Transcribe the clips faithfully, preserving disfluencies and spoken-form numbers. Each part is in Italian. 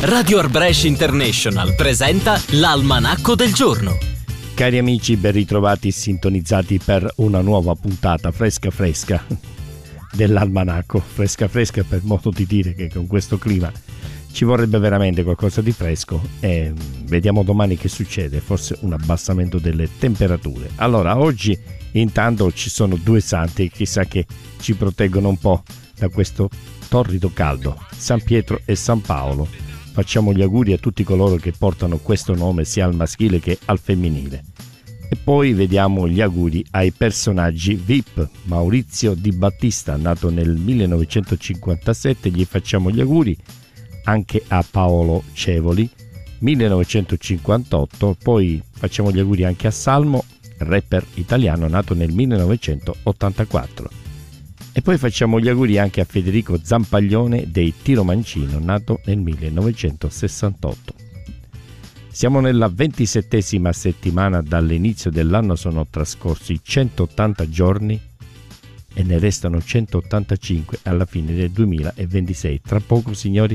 Radio Arbresh International presenta l'Almanacco del giorno. Cari amici, ben ritrovati e sintonizzati per una nuova puntata fresca fresca dell'Almanacco. Fresca fresca per modo di dire che con questo clima ci vorrebbe veramente qualcosa di fresco e vediamo domani che succede, forse un abbassamento delle temperature. Allora, oggi intanto ci sono due santi che chissà che ci proteggono un po' da questo torrido caldo, San Pietro e San Paolo. Facciamo gli auguri a tutti coloro che portano questo nome sia al maschile che al femminile. E poi vediamo gli auguri ai personaggi V I P. Maurizio Di Battista, nato nel millenovecentocinquantasette, gli facciamo gli auguri. Anche a Paolo Cevoli, millenovecentocinquantotto. Poi facciamo gli auguri anche a Salmo, rapper italiano, nato nel millenovecentottantaquattro. E poi facciamo gli auguri anche a Federico Zampaglione dei Tiro Mancino, nato nel millenovecentosessantotto. Siamo nella ventisettesima settimana dall'inizio dell'anno, sono trascorsi centottanta giorni e ne restano centottantacinque alla fine del duemilaventisei. Tra poco, signori,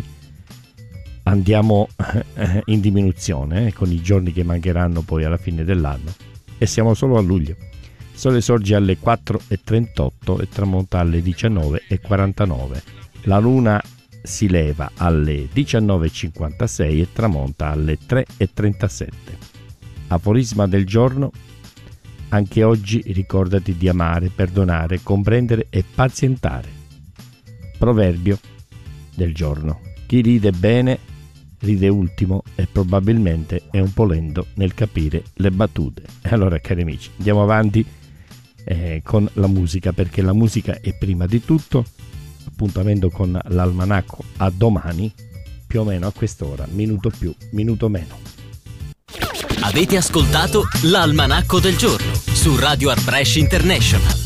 andiamo in diminuzione eh, con i giorni che mancheranno poi alla fine dell'anno e siamo solo a luglio. Il sole sorge alle quattro e trentotto e tramonta alle diciannove e quarantanove. La luna si leva alle diciannove e cinquantasei e tramonta alle tre e trentasette. Aforisma del giorno: anche oggi ricordati di amare, perdonare, comprendere e pazientare. Proverbio del giorno: chi ride bene ride ultimo e probabilmente è un po' lento nel capire le battute. E allora, cari amici, andiamo avanti eh, con la musica, perché la musica è prima di tutto. Appuntamento con l'Almanacco a domani, più o meno a quest'ora, minuto più, minuto meno. Avete ascoltato l'Almanacco del giorno su Radio Arbresh International.